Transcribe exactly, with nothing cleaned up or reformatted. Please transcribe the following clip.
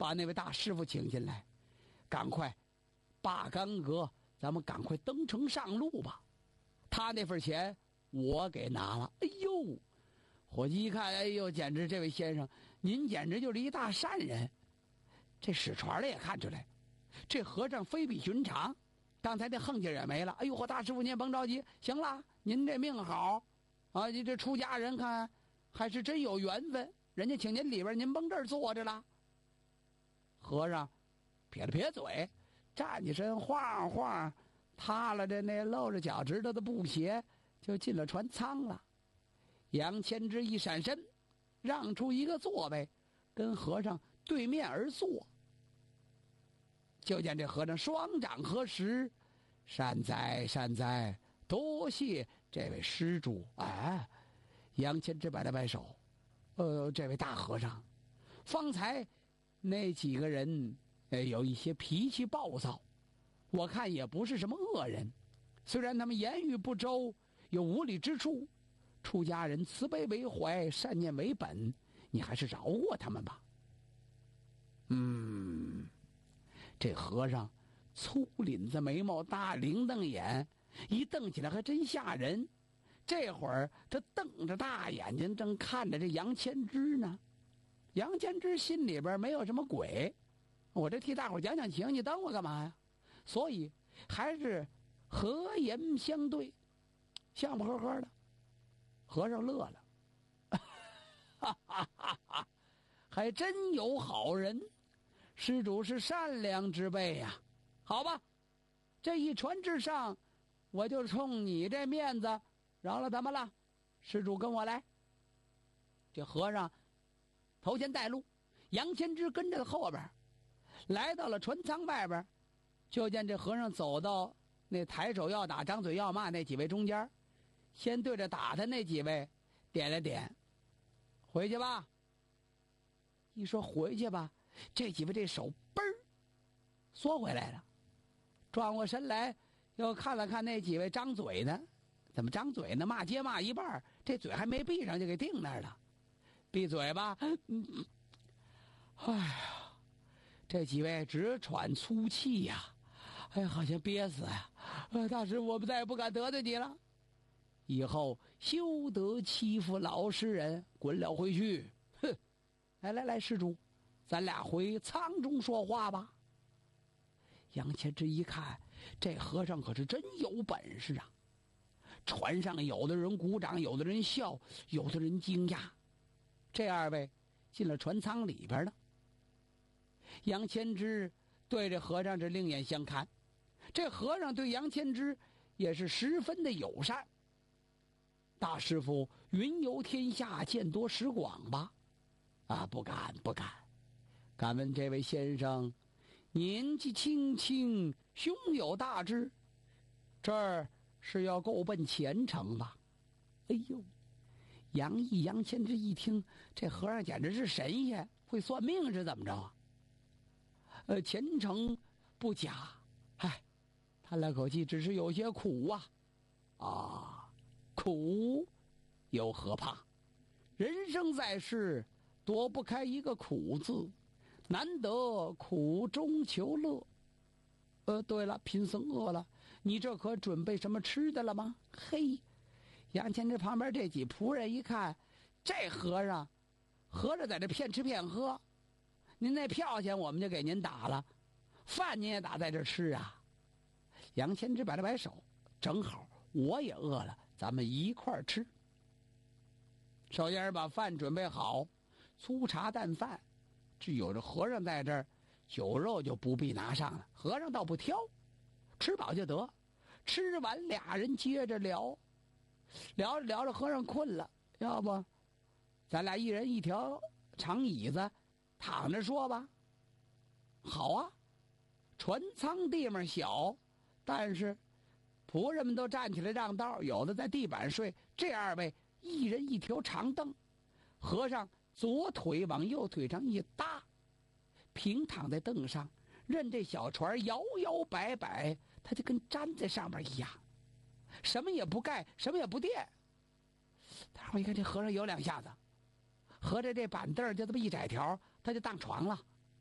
把那位大师傅请进来，赶快罢干戈，咱们赶快登城上路吧。他那份钱我给拿了。哎呦，伙计一看，哎呦，简直这位先生，您简直就是一大善人。这使船的也看出来，这和尚非比寻常，刚才这横劲也没了。哎呦，我大师傅您甭着急，行了，您这命好啊，你这出家人看还是真有缘分，人家请您里边，您甭这儿坐着了。和尚撇了撇嘴，站起身，晃晃踏了着那露着脚趾头的布鞋，就进了船舱了。杨千之一闪身，让出一个座位，跟和尚对面而坐。就见这和尚双掌合十，善哉善哉，多谢这位施主。哎，杨千之摆了摆手，呃，这位大和尚，方才那几个人呃有一些脾气暴躁，我看也不是什么恶人，虽然他们言语不周，有无理之处，出家人慈悲为怀，善念为本，你还是饶过他们吧。嗯，这和尚粗领子眉毛，大铃铛眼，一瞪起来还真吓人。这会儿他瞪着大眼睛正看着这杨千之呢。杨千之心里边没有什么鬼，我这替大伙讲讲情，你瞪我干嘛呀？所以还是和颜相对，笑不呵呵的。和尚乐了，哈哈哈哈，还真有好人，施主是善良之辈呀。好吧，这一船之上，我就冲你这面子饶了他们了。施主跟我来。这和尚头前带路，杨千之跟着他后边，来到了船舱外边，就见这和尚走到那抬手要打张嘴要骂那几位中间，先对着打他那几位点了点，回去吧。一说回去吧，这几位这手嘣儿缩回来了，转过神来又看了看那几位张嘴呢，怎么张嘴呢？骂街骂一半，这嘴还没闭上就给定那儿了。闭嘴吧。嗯，哎呀，这几位直喘粗气呀，哎呀，好像憋死呀。呃，大师，我们再也不敢得罪你了，以后休得欺负老实人，滚了回去。哼！来来来，施主，咱俩回舱中说话吧。杨千之一看，这和尚可是真有本事啊！船上有的人鼓掌，有的人笑，有的人惊讶。这二位进了船舱里边了。杨千之对着和尚这另眼相看，这和尚对杨千之也是十分的友善。大师傅云游天下，见多识广吧？啊，不敢不敢。敢问这位先生，年纪轻轻，胸有大志，这儿是要够奔前程吧？哎呦，杨毅、杨千之一听，这和尚简直是神仙，会算命是怎么着啊？呃，前程不假，唉，叹了口气，只是有些苦啊。啊，苦有何怕？人生在世，躲不开一个苦字，难得苦中求乐。呃，对了，贫僧饿了，你这可准备什么吃的了吗？嘿，杨千之旁边这几仆人一看，这和尚合着在这骗吃骗喝，您那票钱我们就给您打了，饭您也打在这吃啊。杨千之摆了摆手，正好我也饿了，咱们一块儿吃。首先把饭准备好，粗茶淡饭，只有这和尚在这儿，酒肉就不必拿上了，和尚倒不挑，吃饱就得。吃完俩人接着聊，聊着聊着和尚困了，要不咱俩一人一条长椅子躺着说吧。好啊，船舱地方小，但是仆人们都站起来让道，有的在地板睡。这二位一人一条长凳，和尚左腿往右腿上一搭，平躺在凳上，任这小船摇摇摆摆，他就跟粘在上面一样，什么也不盖，什么也不垫。大伙一看，这和尚有两下子，合着这板凳就这么一窄条，他就当床了。